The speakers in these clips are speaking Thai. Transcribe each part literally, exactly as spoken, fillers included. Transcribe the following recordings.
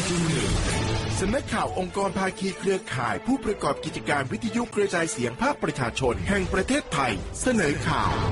สำนักข่าวองค์กรภาคีเครือข่ายผู้ประกอบกิจการวิทยุกระจายเสียงภาคประชาชนแห่งประเทศไทยเสนอข่าว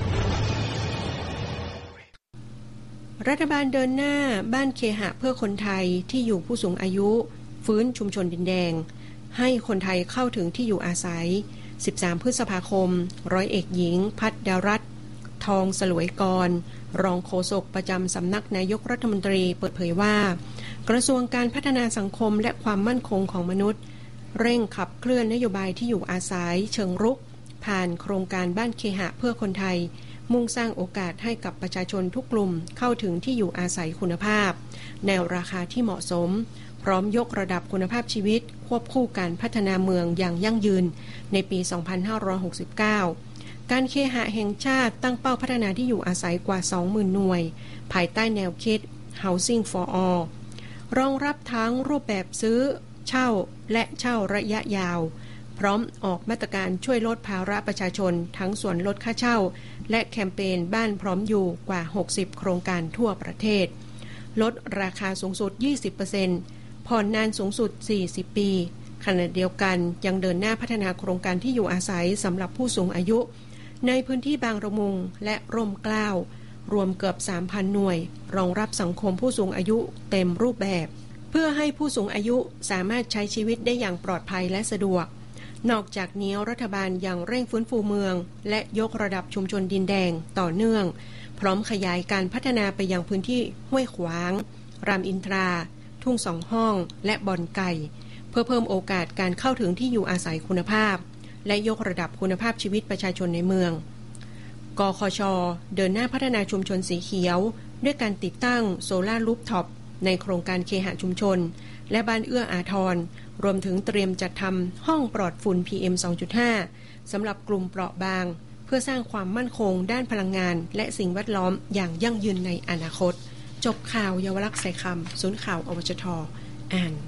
รัฐบาลเดินหน้าบ้านเคหะเพื่อคนไทยที่อยู่ผู้สูงอายุฟื้นชุมชนดินแดงให้คนไทยเข้าถึงที่อยู่อาศัยสิบสามพฤษภาคมร้อยเอกหญิงพัฒดารัตน์ทองสลวยกรรองโฆษกประจำสำนักนายกรัฐมนตรีเปิดเผยว่ากระทรวงการพัฒนาสังคมและความมั่นคงของมนุษย์เร่งขับเคลื่อนนโยบายที่อยู่อาศัยเชิงรุกผ่านโครงการบ้านเคหะเพื่อคนไทยมุ่งสร้างโอกาสให้กับประชาชนทุกกลุ่มเข้าถึงที่อยู่อาศัยคุณภาพแนวราคาที่เหมาะสมพร้อมยกระดับคุณภาพชีวิตควบคู่การพัฒนาเมืองอย่างยั่งยืนในปี สองพันห้าร้อยหกสิบเก้า การเคหะแห่งชาติตั้งเป้าพัฒนาที่อยู่อาศัยกว่า สองหมื่น หน่วยภายใต้แนวคิด Housing for All รองรับทั้งรูปแบบซื้อเช่าและเช่าระยะยาวพร้อมออกมาตรการช่วยลดภาระประชาชนทั้งส่วนลดค่าเช่าและแคมเปญบ้านพร้อมอยู่กว่าหกสิบโครงการทั่วประเทศลดราคาสูงสุด ยี่สิบเปอร์เซ็นต์ ผ่อนนานสูงสุดสี่สิบปีขณะเดียวกันยังเดินหน้าพัฒนาโครงการที่อยู่อาศัยสำหรับผู้สูงอายุในพื้นที่บางระมุงและร่มเกล้ารวมเกือบ สามพัน หน่วยรองรับสังคมผู้สูงอายุเต็มรูปแบบเพื่อให้ผู้สูงอายุสามารถใช้ชีวิตได้อย่างปลอดภัยและสะดวกนอกจากนี้รัฐบาลยังเร่งฟื้นฟูเมืองและยกระดับชุมชนดินแดงต่อเนื่องพร้อมขยายการพัฒนาไปยังพื้นที่ห้วยขวางรามอินทราทุ่งสองห้องและบ่อนไก่เพื่อเพิ่มโอกาสการเข้าถึงที่อยู่อาศัยคุณภาพและยกระดับคุณภาพชีวิตประชาชนในเมืองกคช.เดินหน้าพัฒนาชุมชนสีเขียวด้วยการติดตั้งโซล่ารูฟท็อปในโครงการเคหะชุมชนและบ้านเอื้ออาทรรวมถึงเตรียมจัดทำห้องปลอดฝุ่น พี เอ็ม สองจุดห้า สำหรับกลุ่มเปราะบางเพื่อสร้างความมั่นคงด้านพลังงานและสิ่งแวดล้อมอย่างยั่งยืนในอนาคตจบข่าวเยาวลักษณ์ใส่คำศูนย์ข่าวอวชท.อ่าน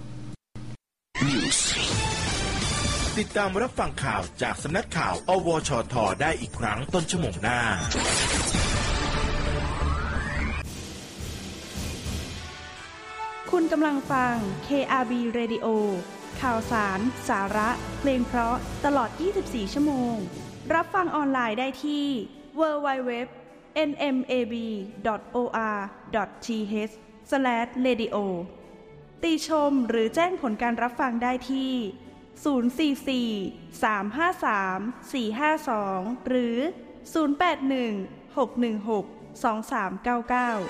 ติดตามรับฟังข่าวจากสำนักข่าวอวชท.ได้อีกครั้งต้นชั่วโมงหน้าคุณกำลังฟัง เค อาร์ บี Radio ข่าวสาร สาระเพลงเพราะตลอดยี่สิบสี่ชั่วโมงรับฟังออนไลน์ได้ที่ ดับเบิลยู ดับเบิลยู ดับเบิลยู ดอท เอ็น เอ็ม เอ บี ดอท โอ อาร์ ดอท ที เอช สแลช เรดิโอ ติชมหรือแจ้งผลการรับฟังได้ที่ศูนย์ สี่ สี่ สาม ห้า สาม สี่ ห้า สองหรือศูนย์ แปด หนึ่ง หก หนึ่ง หก สอง สาม เก้า เก้า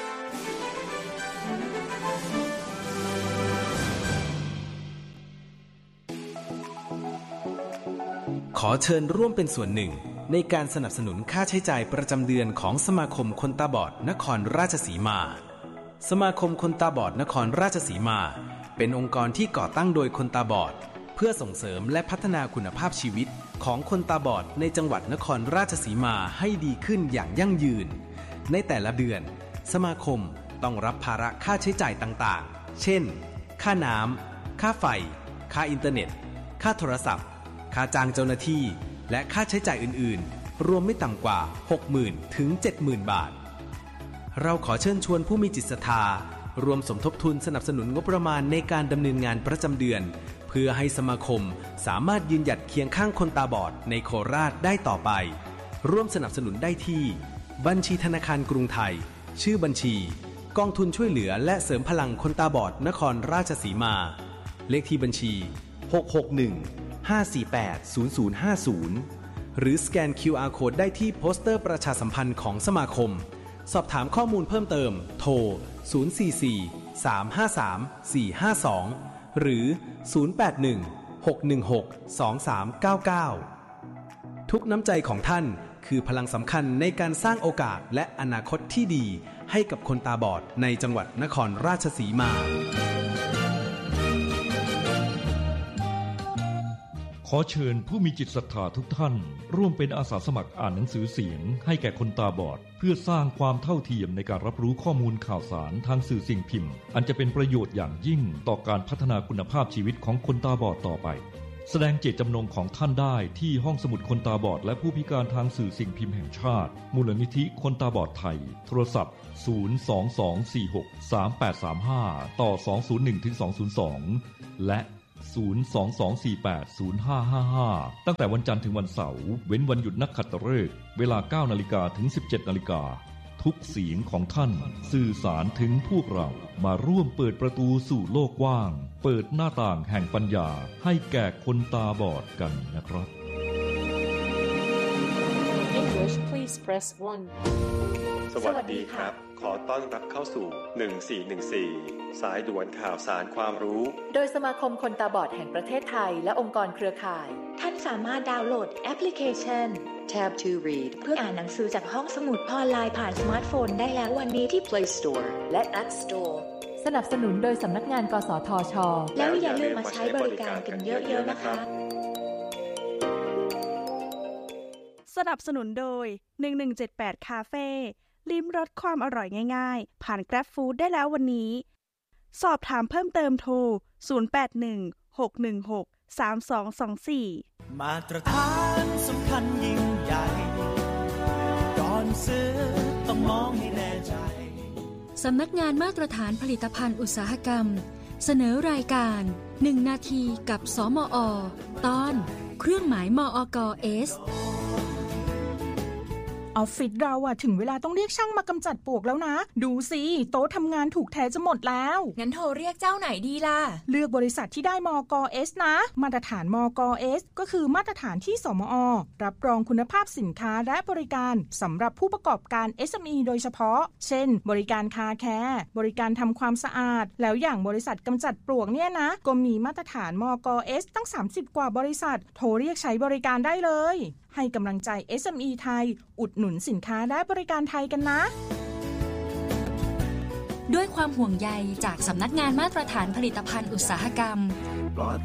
ขอเชิญร่วมเป็นส่วนหนึ่งในการสนับสนุนค่าใช้จ่ายประจำเดือนของสมาคมคนตาบอดนครราชสีมาสมาคมคนตาบอดนครราชสีมาเป็นองค์กรที่ก่อตั้งโดยคนตาบอดเพื่อส่งเสริมและพัฒนาคุณภาพชีวิตของคนตาบอดในจังหวัดนครราชสีมาให้ดีขึ้นอย่างยั่งยืนในแต่ละเดือนสมาคมต้องรับภาระค่าใช้จ่ายต่างๆเช่นค่าน้ำค่าไฟค่าอินเทอร์เน็ตค่าโทรศัพท์ค่าจ้างเจ้าหน้าที่และค่าใช้จ่ายอื่นๆรวมไม่ต่ำกว่า หกหมื่น ถึง เจ็ดหมื่น บาทเราขอเชิญชวนผู้มีจิตศรัทธารวมสมทบทุนสนับสนุนงบประมาณในการดำเนินงานประจำเดือนเพื่อให้สมาคมสามารถยืนหยัดเคียงข้างคนตาบอดในโคราชได้ต่อไปร่วมสนับสนุนได้ที่บัญชีธนาคารกรุงไทยชื่อบัญชีกองทุนช่วยเหลือและเสริมพลังคนตาบอดนครราชสีมาเลขที่บัญชีหก หก หนึ่ง ห้า สี่ แปด ศูนย์ ศูนย์ ห้า ศูนย์หรือสแกน คิว อาร์ Code ได้ที่โปสเตอร์ประชาสัมพันธ์ของสมาคมสอบถามข้อมูลเพิ่มเติมโทรศูนย์ สี่ สี่ สาม ห้า สาม สี่ ห้า สองหรือศูนย์ แปด หนึ่ง หก หนึ่ง หก สอง สาม เก้า เก้าทุกน้ำใจของท่านคือพลังสำคัญในการสร้างโอกาสและอนาคตที่ดีให้กับคนตาบอดในจังหวัดนครราชสีมาขอเชิญผู้มีจิตศรัทธาทุกท่านร่วมเป็นอาสาสมัครอ่านหนังสือเสียงให้แก่คนตาบอดเพื่อสร้างความเท่าเทียมในการรับรู้ข้อมูลข่าวสารทางสื่อสิ่งพิมพ์อันจะเป็นประโยชน์อย่างยิ่งต่อการพัฒนาคุณภาพชีวิตของคนตาบอดต่อไปแสดงเจตจำนงของท่านได้ที่ห้องสมุดคนตาบอดและผู้พิการทางสื่อสิ่งพิมพ์แห่งชาติมูลนิธิคนตาบอดไทยโทรศัพท์ศูนย์ สอง สอง สี่ หก สาม แปด สาม ห้าต่อสองศูนย์หนึ่งถึงสองศูนย์สองและศูนย์ สอง สอง สี่ แปด ศูนย์ ห้า ห้า ห้าตั้งแต่วันจันทร์ถึงวันเสาร์เว้นวันหยุดนักขัตฤกษ์เวลา เก้านาฬิกา ถึง สิบเจ็ดนาฬิกาทุกเสียงของท่านสื่อสารถึงพวกเรามาร่วมเปิดประตูสู่โลกกว้างเปิดหน้าต่างแห่งปัญญาให้แก่คนตาบอดกันนะครับ English please press one สวัสดีครับขอต้อนรับเข้าสู่หนึ่งสี่หนึ่งสี่สายด่วนข่าวสารความรู้โดยสมาคมคนตาบอดแห่งประเทศไทยและองค์กรเครือข่ายท่านสามารถดาวน์โหลดแอปพลิเคชัน Tab ทู Read เพื่ออ่านหนังสือจากห้องสมุดออนไลน์ผ่านสมาร์ทโฟนได้แล้ววันนี้ที่ Play Store และ App Store สนับสนุนโดยสำนักงานกสทช. แล้วอย่าลืมมาใช้บริการกันเยอะๆนะคะสนับสนุนโดยหนึ่งหนึ่งเจ็ดแปดคาเฟ่ลิ้มรสความอร่อยง่ายๆผ่าน Grab Food ได้แล้ววันนี้สอบถามเพิ่มเติมโทรศูนย์ แปด หนึ่ง หก หนึ่ง หก สาม สอง สอง สี่มาตรฐานสำคัญยิ่งใหญ่ก่อนซื้อต้องมองให้แน่ใจสำนักงานมาตรฐานผลิตภัณฑ์อุตสาหกรรมเสนอรายการหนึ่งนาทีกับสมอ.ตอนเครื่องหมายมอก เอสออฟฟิศเราอะถึงเวลาต้องเรียกช่างมากำจัดปลวกแล้วนะดูสิโต๊ะทำงานถูกแท้จะหมดแล้วงั้นโทรเรียกเจ้าไหนดีล่ะเลือกบริษัทที่ได้มก.เอสนะมาตรฐานมก.เอสก็คือมาตรฐานที่สมอ.รับรองคุณภาพสินค้าและบริการสำหรับผู้ประกอบการ เอส เอ็ม อี โดยเฉพาะเช่นบริการคาแคร์บริการทำความสะอาดแล้วอย่างบริษัทกำจัดปลวกเนี่ยนะก็มีมาตรฐานมก.เอสตั้งสามสิบกว่าบริษัทโทรเรียกใช้บริการได้เลยให้กำลังใจ เอส เอ็ม อี ไทยอุดหนุนสินค้าและบริการไทยกันนะด้วยความห่วงใยจากสำนักงานมาตรฐานผลิตภัณฑ์อุตสาหกรรมปลอด